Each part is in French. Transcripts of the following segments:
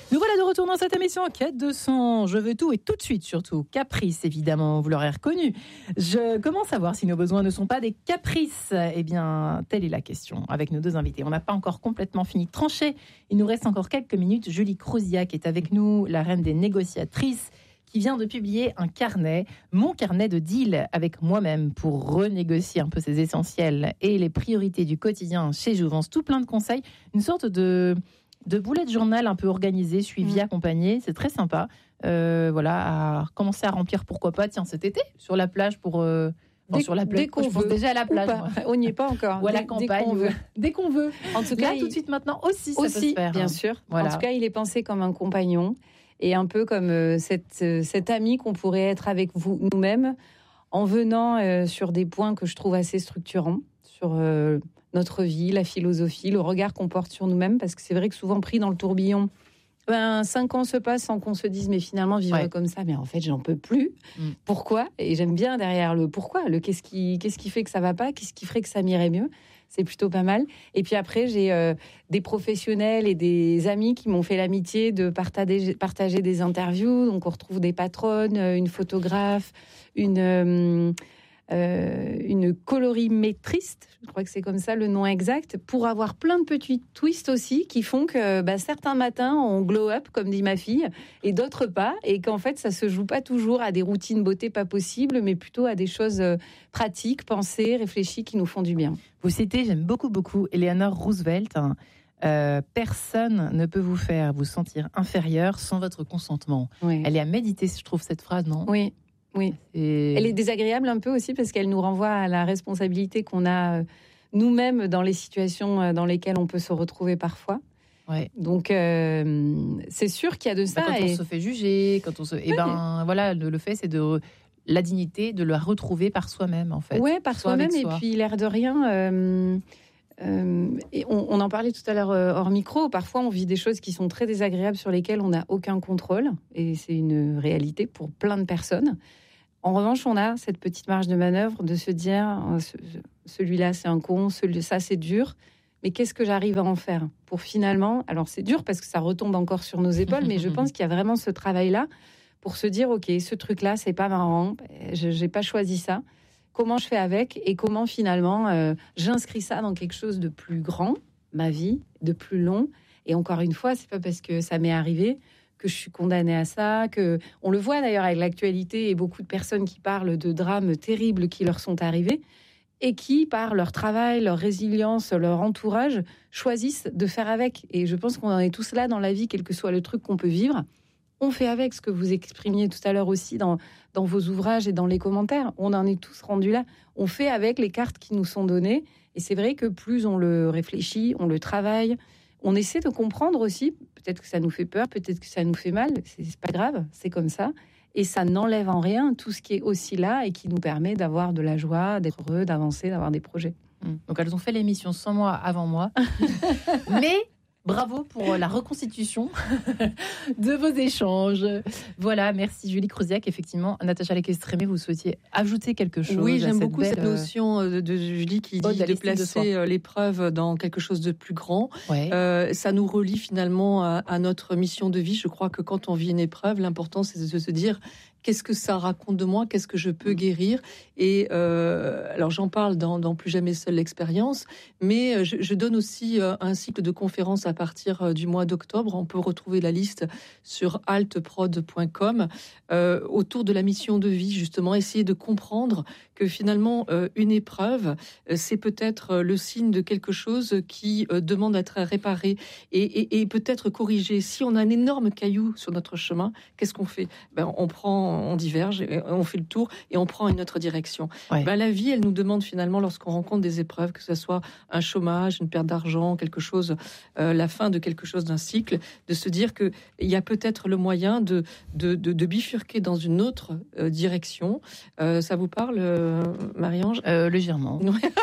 Nous voilà de retour dans cette émission Quête de sens. Je veux tout et tout de suite surtout. Caprice, évidemment, vous l'aurez reconnu. Comment savoir si nos besoins ne sont pas des caprices ? Eh bien, telle est la question avec nos deux invités. On n'a pas encore complètement fini de trancher. Il nous reste encore quelques minutes. Julie Crouziac est avec nous, la reine des négociatrices, qui vient de publier un carnet, mon carnet de deal avec moi-même pour renégocier un peu ses essentiels et les priorités du quotidien chez Jouvence. Tout plein de conseils, une sorte de bullet journal un peu organisé, suivi, accompagné. C'est très sympa. Voilà, à commencer à remplir, pourquoi pas, tiens, cet été, sur la plage pour... sur la plage, dès qu'on je pense veut, déjà à la plage. On n'y est pas encore. Ou à la campagne. Dès qu'on veut. En tout cas, tout de suite maintenant aussi, ça peut se faire. Bien sûr. Voilà. En tout cas, il est pensé comme un compagnon et un peu comme cet ami qu'on pourrait être avec vous, nous-mêmes, en venant sur des points que je trouve assez structurants, sur notre vie, la philosophie, le regard qu'on porte sur nous-mêmes, parce que c'est vrai que souvent pris dans le tourbillon, 5 ans se passent sans qu'on se dise mais finalement vivre comme ça, mais en fait j'en peux plus. Pourquoi ? Et j'aime bien derrière le pourquoi, le qu'est-ce qui fait que ça va pas, qu'est-ce qui ferait que ça m'irait mieux. C'est plutôt pas mal. Et puis après, j'ai des professionnels et des amis qui m'ont fait l'amitié de partager des interviews. Donc on retrouve des patronnes, une photographe, une colorimétriste, je crois que c'est comme ça le nom exact, pour avoir plein de petits twists aussi qui font que certains matins on glow up, comme dit ma fille, et d'autres pas, et qu'en fait ça se joue pas toujours à des routines beauté pas possibles, mais plutôt à des choses pratiques, pensées, réfléchies, qui nous font du bien. Vous citez, j'aime beaucoup Eleanor Roosevelt. Personne ne peut vous faire vous sentir inférieur sans votre consentement. Oui. Elle est à méditer, je trouve, cette phrase, non ? Oui. Elle est désagréable un peu aussi parce qu'elle nous renvoie à la responsabilité qu'on a nous-mêmes dans les situations dans lesquelles on peut se retrouver parfois. Ouais. Donc c'est sûr qu'il y a de ça. Quand on se fait juger, quand on se, voilà, le fait c'est de la dignité de la retrouver par soi-même en fait. Ouais, par soi-même et puis l'air de rien. Et on en parlait tout à l'heure hors micro. Parfois, on vit des choses qui sont très désagréables sur lesquelles on n'a aucun contrôle, et c'est une réalité pour plein de personnes. En revanche, on a cette petite marge de manœuvre de se dire celui-là c'est un con, ça c'est dur, mais qu'est-ce que j'arrive à en faire pour finalement, alors c'est dur parce que ça retombe encore sur nos épaules, mais je pense qu'il y a vraiment ce travail-là pour se dire ok, ce truc-là c'est pas marrant, j'ai pas choisi ça. Comment je fais avec et comment finalement j'inscris ça dans quelque chose de plus grand, ma vie, de plus long. Et encore une fois, c'est pas parce que ça m'est arrivé que je suis condamnée à ça, que on le voit d'ailleurs avec l'actualité et beaucoup de personnes qui parlent de drames terribles qui leur sont arrivés et qui, par leur travail, leur résilience, leur entourage, choisissent de faire avec. Et je pense qu'on en est tous là dans la vie, quel que soit le truc qu'on peut vivre. On fait avec ce que vous exprimiez tout à l'heure aussi dans vos ouvrages et dans les commentaires. On en est tous rendus là. On fait avec les cartes qui nous sont données. Et c'est vrai que plus on le réfléchit, on le travaille, on essaie de comprendre aussi. Peut-être que ça nous fait peur, peut-être que ça nous fait mal. C'est pas grave, c'est comme ça. Et ça n'enlève en rien tout ce qui est aussi là et qui nous permet d'avoir de la joie, d'être heureux, d'avancer, d'avoir des projets. Donc elles ont fait l'émission 100 mois avant moi. Mais... bravo pour la reconstitution de vos échanges. Voilà, merci Julie Crouziac. Effectivement, Natacha Lequestremé, vous souhaitiez ajouter quelque chose? Oui, j'aime beaucoup cette notion de Julie qui dit de placer l'épreuve dans quelque chose de plus grand. Ouais. Ça nous relie finalement à notre mission de vie. Je crois que quand on vit une épreuve, l'important c'est de se dire qu'est-ce que ça raconte de moi, qu'est-ce que je peux guérir. Et alors j'en parle dans Plus jamais seule l'expérience, mais je donne aussi un cycle de conférences à partir du mois d'octobre. On peut retrouver la liste sur altprod.com autour de la mission de vie, justement, essayer de comprendre que finalement une épreuve, c'est peut-être le signe de quelque chose qui demande à être réparé et peut-être corrigé. Si on a un énorme caillou sur notre chemin, qu'est-ce qu'on fait? On diverge, on fait le tour et on prend une autre direction. Ouais. La vie, elle nous demande finalement, lorsqu'on rencontre des épreuves, que ce soit un chômage, une perte d'argent, quelque chose, la fin de quelque chose, d'un cycle, de se dire qu'il y a peut-être le moyen de bifurquer dans une autre direction. Ça vous parle, Marie-Ange. Légèrement.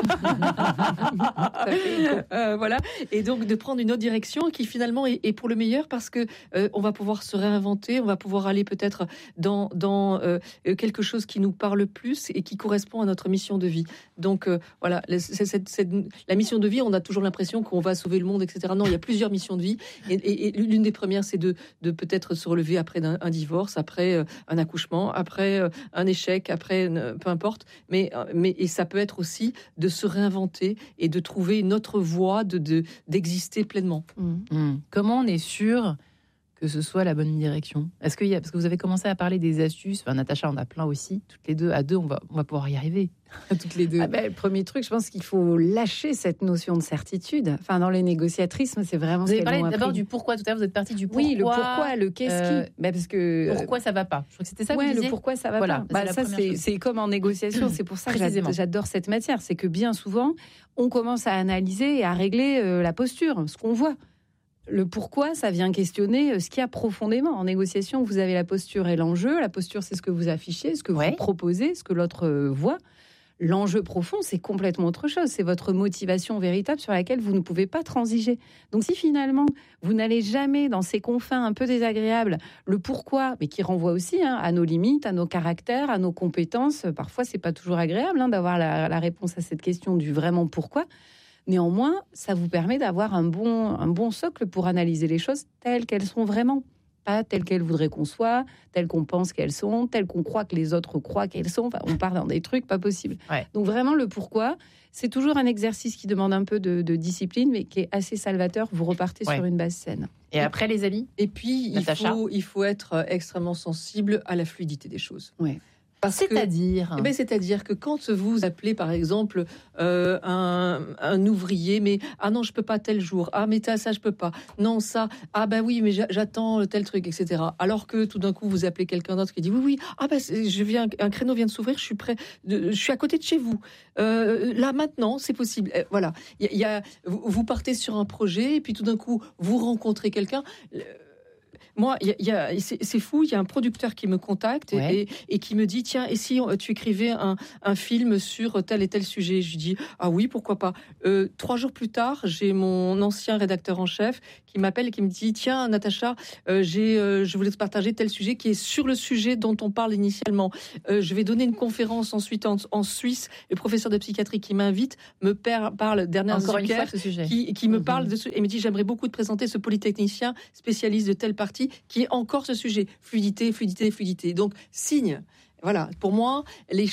Voilà. Et donc de prendre une autre direction qui finalement est pour le meilleur, parce que on va pouvoir se réinventer, on va pouvoir aller peut-être dans quelque chose qui nous parle plus et qui correspond à notre mission de vie. Donc voilà, la mission de vie, on a toujours l'impression qu'on va sauver le monde, etc. Non, il y a plusieurs missions de vie, et l'une des premières, c'est de peut-être se relever après un divorce, après un accouchement, après un échec, après peu importe, mais ça peut être aussi de se réinventer et de trouver une autre voie d'exister pleinement. Comment on est sûr que ce soit la bonne direction? Parce que vous avez commencé à parler des astuces. Enfin, Natacha en a plein aussi. Toutes les deux, à deux, on va pouvoir y arriver. Toutes les deux. Le premier truc, je pense qu'il faut lâcher cette notion de certitude. Enfin, dans les négociatrices, c'est vraiment. Vous avez parlé d'abord du pourquoi. Tout à l'heure, vous êtes parti du pourquoi. Oui, le pourquoi, le qu'est-ce qui. Parce que pourquoi ça va pas. Je crois que c'était ça. Que vous disiez. Le pourquoi ça va pas. Ça, c'est comme en négociation. C'est pour ça que j'adore cette matière. C'est que bien souvent, on commence à analyser et à régler la posture, ce qu'on voit. Le pourquoi, ça vient questionner ce qu'il y a profondément. En négociation, vous avez la posture et l'enjeu. La posture, c'est ce que vous affichez, ce que vous proposez, ce que l'autre voit. L'enjeu profond, c'est complètement autre chose. C'est votre motivation véritable sur laquelle vous ne pouvez pas transiger. Donc si finalement, vous n'allez jamais dans ces confins un peu désagréables, le pourquoi, mais qui renvoie aussi à nos limites, à nos caractères, à nos compétences. Parfois, c'est pas toujours agréable d'avoir la réponse à cette question du vraiment pourquoi. Néanmoins, ça vous permet d'avoir un bon socle pour analyser les choses telles qu'elles sont vraiment. Pas telles qu'elles voudraient qu'on soit, telles qu'on pense qu'elles sont, telles qu'on croit que les autres croient qu'elles sont. Enfin, on part dans des trucs pas possibles. Ouais. Donc vraiment, le pourquoi, c'est toujours un exercice qui demande un peu de discipline, mais qui est assez salvateur. Vous repartez sur une base saine. Et après, les amis? Et puis, il faut être extrêmement sensible à la fluidité des choses. Ouais. C'est-à-dire C'est-à-dire que quand vous appelez, par exemple, un ouvrier, mais non, je peux pas tel jour. Mais ça, je peux pas. Non, ça. Oui, mais j'attends tel truc, etc. Alors que tout d'un coup, vous appelez quelqu'un d'autre qui dit oui. Un créneau vient de s'ouvrir. Je suis prêt. Je suis à côté de chez vous. Là maintenant, c'est possible. Voilà. Vous partez sur un projet et puis tout d'un coup, vous rencontrez quelqu'un. Moi, c'est fou, il y a un producteur qui me contacte et qui me dit, tiens, et si tu écrivais un film sur tel et tel sujet? Je lui dis, oui, pourquoi pas. 3 jours plus tard, j'ai mon ancien rédacteur en chef qui m'appelle et qui me dit, tiens, Natacha, je voulais te partager tel sujet qui est sur le sujet dont on parle initialement. Je vais donner une conférence ensuite en Suisse. Le professeur de psychiatrie qui m'invite me parle dernière Zucker, qui me parle de ce, et me dit, j'aimerais beaucoup te présenter ce polytechnicien spécialiste de telle partie qui est encore ce sujet, fluidité. Donc, signe. Voilà, pour moi,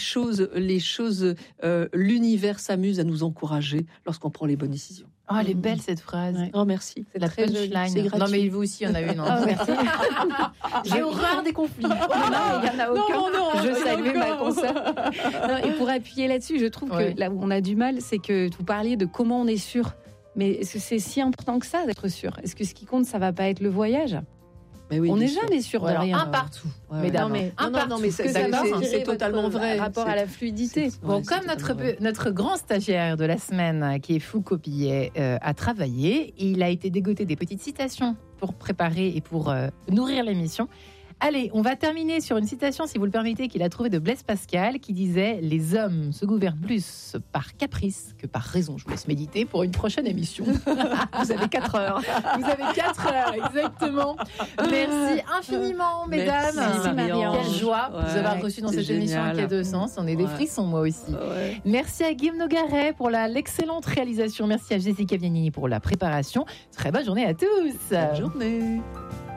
l'univers s'amuse à nous encourager lorsqu'on prend les bonnes décisions. Elle est belle cette phrase. Ouais. Oh, merci. C'est la punchline. Non, mais vous aussi, il y en a une. Merci. J'ai horreur des conflits. Non, il n'y en a aucun. Non, je salue ma consoeur. Et pour appuyer là-dessus, je trouve que là où on a du mal, c'est que vous parliez de comment on est sûr. Mais est-ce que c'est si important que ça d'être sûr? Est-ce que ce qui compte, ça va pas être le voyage? Mais oui, on n'est jamais sûr de rien. Un partout. Non, mais c'est totalement vrai. Rapport à la fluidité. Bon, comme notre grand stagiaire de la semaine, qui est Foucault Pillet, a travaillé, il a été dégoté des petites citations pour préparer et pour nourrir l'émission. Allez, on va terminer sur une citation, si vous le permettez, qu'il a trouvée de Blaise Pascal, qui disait « Les hommes se gouvernent plus par caprice que par raison ». Je vous laisse méditer pour une prochaine émission. Vous avez 4 heures. Vous avez 4 heures, exactement. Merci infiniment, mesdames. Merci, Marie-Ange. Quelle joie vous avoir reçu dans cette émission qui a 2 sens. On est des frissons, moi aussi. Merci à Guillaume Nogaret pour l'excellente réalisation. Merci à Jessica Vianini pour la préparation. Très bonne journée à tous. Bonne journée.